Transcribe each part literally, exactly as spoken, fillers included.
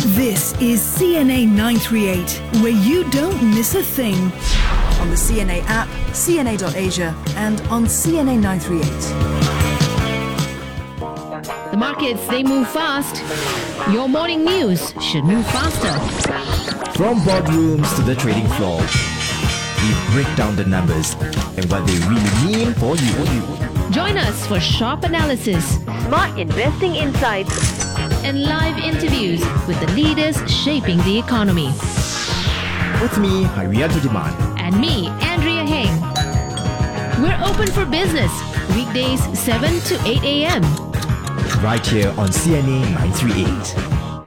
This is C N A nine three eight, where you don't miss a thing. On the C N A app, C N A dot Asia, and on C N A nine three eight. The markets, they move fast. Your morning news should move faster. From boardrooms to the trading floor, we break down the numbers and what they really mean for you. Join us for sharp analysis, smart investing insights, and live interviews with the leaders shaping the economy. With me, Harianto Demand. And me, Andrea Heng. We're open for business, weekdays seven to eight a.m. Right here on C N A nine three eight.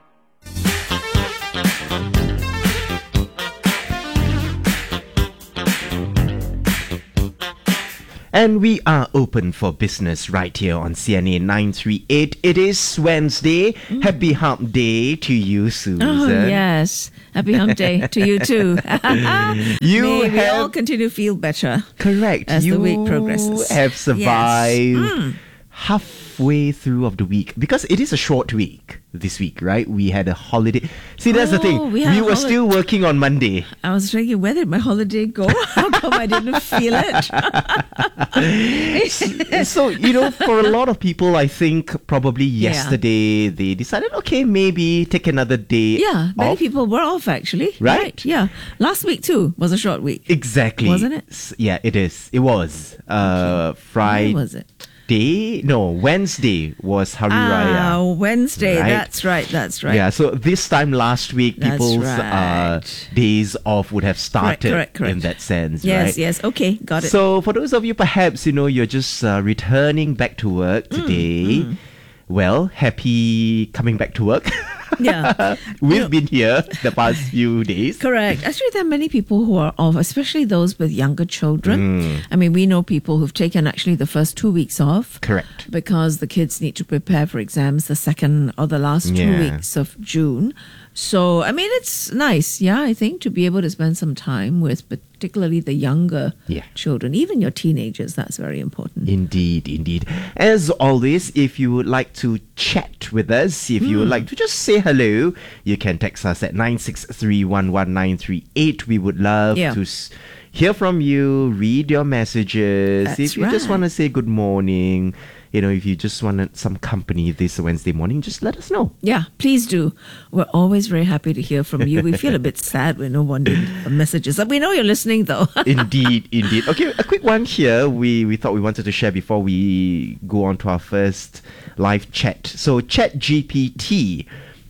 And we are open for business right here on C N A nine three eight. It is Wednesday. Mm. Happy Hump Day to you, Susan. Oh, yes. Happy Hump Day to you too. you May have, we all continue to feel better. Correct. As you the week progresses. have survived yes. mm. halfway through of the week. Because it is a short week this week, right? We had a holiday. See, that's oh, the thing. We, we were holi- still working on Monday. I was thinking, where did my holiday go? How come I didn't feel it? so, so, you know, for a lot of people, I think probably yesterday yeah. they decided, okay, maybe take another day Yeah, many off. people were off actually. Right? right? Yeah. Last week too was a short week. Exactly. Wasn't it? Yeah, it is. It was. Uh, okay. Friday. When was it? Day? No, Wednesday was Hari Ah, Raya. Wednesday. Right? That's right. That's right. Yeah, so this time last week, That's people's right. uh, days off would have started correct, correct, correct. in that sense, Yes, right? yes. Okay, got it. So for those of you, perhaps, you know, you're just uh, returning back to work today. Mm, mm. Well, happy coming back to work. Yeah. We've You know, been here the past few days. Correct. Actually, there are many people who are off, especially those with younger children. Mm. I mean, we know people who've taken actually the first two weeks off. Correct. Because the kids need to prepare for exams the second or the last two Yeah. weeks of June. So, I mean, it's nice, yeah, I think, to be able to spend some time with particularly the younger Yeah. children, even your teenagers. That's very important. Indeed, indeed. As always, if you would like to chat with us, if you would like to just say hello, you can text us at nine six three one one nine three eight. We would love Yeah. to s- hear from you, read your messages. That's if you just right. want to say good morning, you know, if you just want some company this Wednesday morning, just let us know. Yeah, please do. We're always very happy to hear from you. We feel a bit sad when no one did messages. We know you're listening, though. Indeed, indeed. Okay, a quick one here. We we thought we wanted to share before we go on to our first live chat. So ChatGPT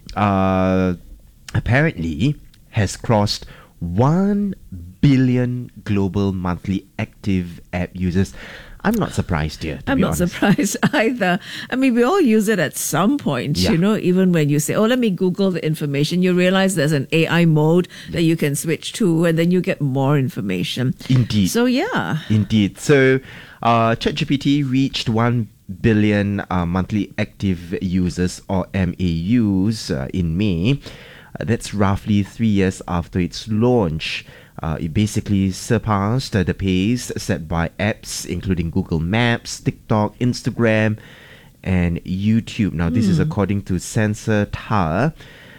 uh, apparently has crossed one billion global monthly active app users. I'm not surprised here, to I'm be not honest. surprised either. I mean, we all use it at some point, Yeah. you know, even when you say, oh, let me Google the information, you realize there's an A I mode that you can switch to, and then you get more information. Indeed. So, yeah. Indeed. So, uh, ChatGPT reached one billion uh, monthly active users, or M A Us, uh, in May. Uh, that's roughly three years after its launch. Uh, it basically surpassed uh, the pace set by apps including Google Maps, TikTok, Instagram, and YouTube. Now, this is according to Sensor Tower.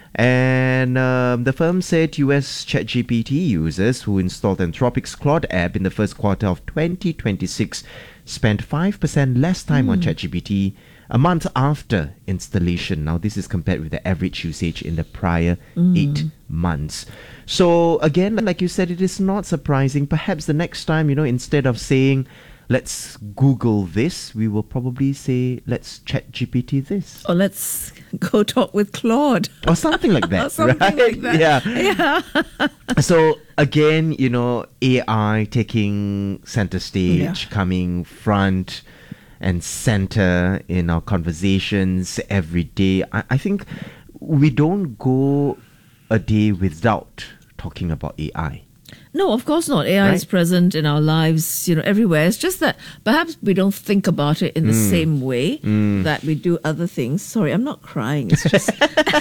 And um, the firm said U S ChatGPT users who installed Anthropic's Claude app in the first quarter of twenty twenty-six spent five percent less time on ChatGPT a month after installation. Now, this is compared with the average usage in the prior eight months. So, again, like you said, it is not surprising. Perhaps the next time, you know, instead of saying, let's Google this, we will probably say, let's ChatGPT this. Or let's go talk with Claude. Or something like that. Or something right? like that. Yeah. Yeah. So, again, you know, A I taking center stage, Yeah. coming front and center in our conversations every day. I, I think we don't go a day without talking about A I. No, of course not. A I is Right? present in our lives, you know, everywhere. It's just that perhaps we don't think about it in the same way that we do other things. Sorry, I'm not crying. It's just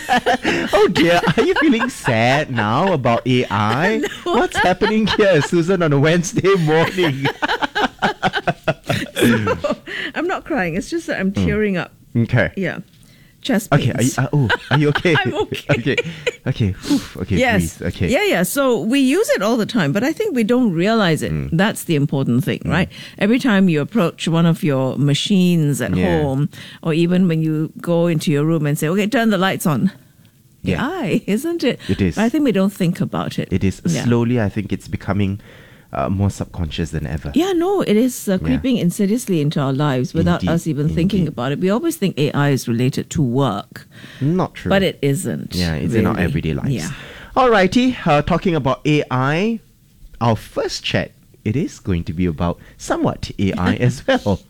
Oh dear, are you feeling sad now about A I? What's happening here, Susan, on a Wednesday morning? I'm not crying. It's just that I'm tearing up. Okay. Yeah. chest Okay, pains. are you, uh, oh, are you okay? I'm okay. okay, okay, Whew, okay, Yes. breathe. Okay. Yeah, yeah. So we use it all the time, but I think we don't realize it. Mm. That's the important thing, right? Every time you approach one of your machines at Yeah. home, or even when you go into your room and say, okay, turn the lights on. Yeah. A I, isn't it? It is. But I think we don't think about it. It is. Yeah. Slowly, I think it's becoming uh, more subconscious than ever. Yeah, no, it is uh, Yeah. creeping insidiously into our lives without Indeed, us even thinking indeed. about it. We always think A I is related to work, Not true. but it isn't. Yeah, it's in our really. everyday lives. Yeah. Alrighty, uh, talking about A I, our first chat, it is going to be about somewhat A I as well.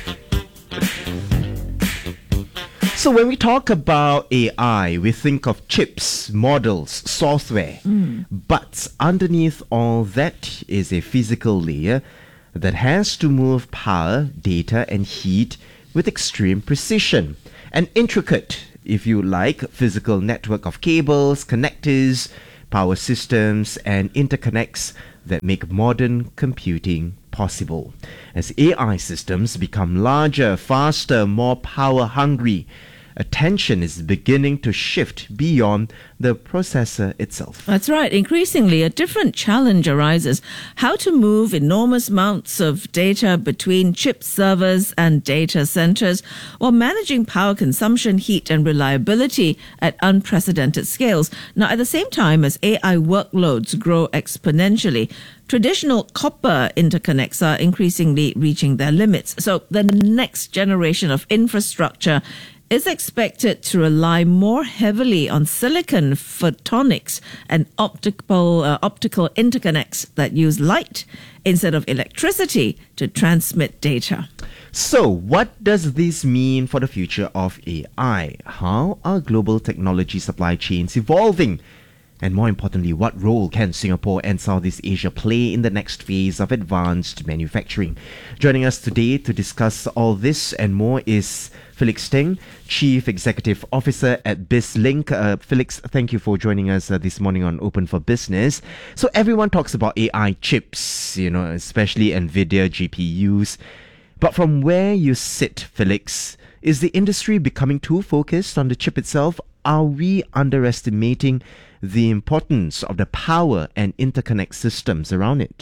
So when we talk about A I, we think of chips, models, software. But underneath all that is a physical layer that has to move power, data, and heat with extreme precision. An intricate, if you like, physical network of cables, connectors, power systems, and interconnects that make modern computing possible. As A I systems become larger, faster, more power hungry, attention is beginning to shift beyond the processor itself. That's right. Increasingly, a different challenge arises: how to move enormous amounts of data between chip servers and data centers while managing power consumption, heat, and reliability at unprecedented scales. Now, at the same time as A I workloads grow exponentially, traditional copper interconnects are increasingly reaching their limits. So the next generation of infrastructure is expected to rely more heavily on silicon photonics and optical uh, optical interconnects that use light instead of electricity to transmit data. So, what does this mean for the future of A I? How are global technology supply chains evolving? And more importantly, what role can Singapore and Southeast Asia play in the next phase of advanced manufacturing? Joining us today to discuss all this and more is Felix Teng, Chief Executive Officer at BizLink. Uh, Felix, thank you for joining us uh, this morning on Open for Business. So everyone talks about A I chips, you know, especially NVIDIA G P Us. But from where you sit, Felix, is the industry becoming too focused on the chip itself? Are we underestimating the importance of the power and interconnect systems around it?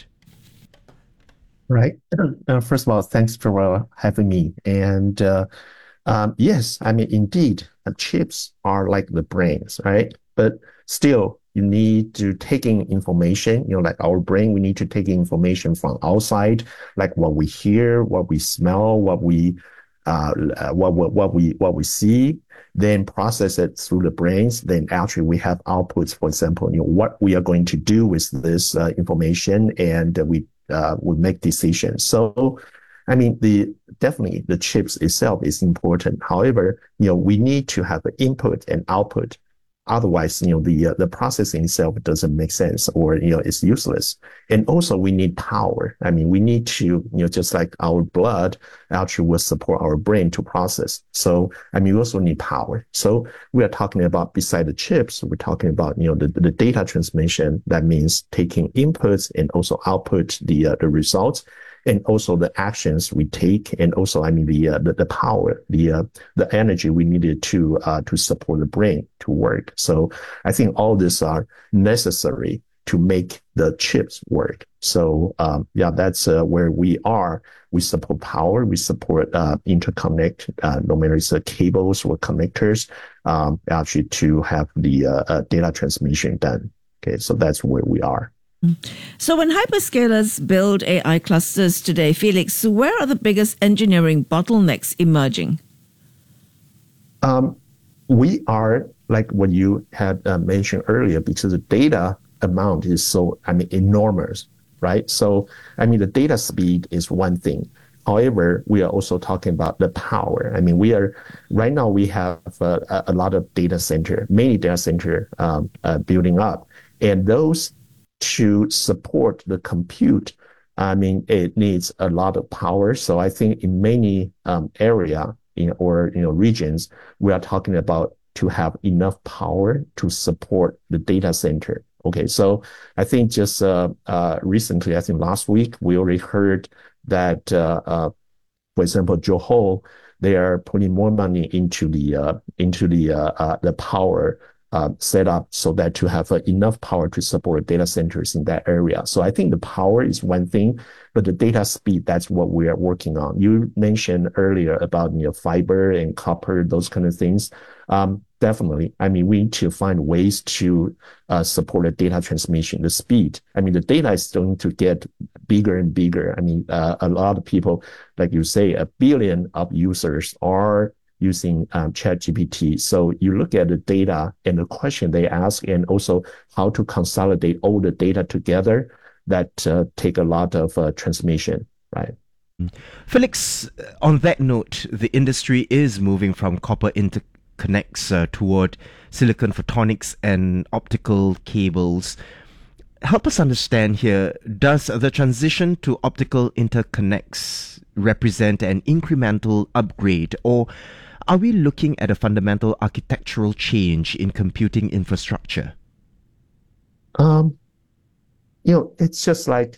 Right. Uh, first of all, thanks for uh, having me. And uh, um, yes, I mean, indeed, uh, chips are like the brains, right? But still, you need to take in information, you know, like our brain, we need to take in information from outside, like what we hear, what we smell, what we uh, what, what, what we what we see, then process it through the brains. Then actually we have outputs, for example, you know, what we are going to do with this uh, information, and uh, we uh, we make decisions. So, I mean, the definitely the chips itself is important. However, you know, we need to have an input and output. Otherwise, you know, the uh, the processing itself doesn't make sense, or, you know, it's useless. And also we need power. I mean, we need to, you know, just like our blood actually will support our brain to process. So, I mean, we also need power. So we are talking about, beside the chips, we're talking about, you know, the, the data transmission. That means taking inputs and also output the, uh, the results. And also the actions we take, and also, I mean, the uh, the, the power, the uh, the energy we needed to uh, to support the brain to work. So I think all these are necessary to make the chips work. So um, yeah, that's uh, where we are. We support power, we support uh, interconnect, uh, no matter it's uh, cables or connectors, um, actually to have the uh, uh, data transmission done. Okay, so that's where we are. So when hyperscalers build A I clusters today, Felix, where are the biggest engineering bottlenecks emerging? Um, we are, like what you had uh, mentioned earlier, because the data amount is so, I mean, enormous, right? So, I mean, the data speed is one thing. However, we are also talking about the power. I mean, we are, right now we have uh, a, a lot of data center, many data center um, uh, building up. And those, to support the compute, I mean, it needs a lot of power. So I think in many um, area, you know, or, you know, regions, we are talking about to have enough power to support the data center. Okay, so I think just uh, uh, recently, I think last week, we already heard that, uh, uh, for example, Johor, they are putting more money into the uh, into the uh, uh, the power uh, setup so that to have uh, enough power to support data centers in that area. So I think the power is one thing, but the data speed, that's what we are working on. You mentioned earlier about, you know, fiber and copper, those kind of things. Um, definitely. I mean, we need to find ways to uh, support the data transmission, the speed. I mean, the data is going to get bigger and bigger. I mean, uh, a lot of people, like you say, a billion of users are using um, ChatGPT. So you look at the data and the question they ask, and also how to consolidate all the data together, that uh, take a lot of uh, transmission, right? Felix, on that note, the industry is moving from copper interconnects uh, toward silicon photonics and optical cables. Help us understand here, does the transition to optical interconnects represent an incremental upgrade, or are we looking at a fundamental architectural change in computing infrastructure? Um, you know, it's just like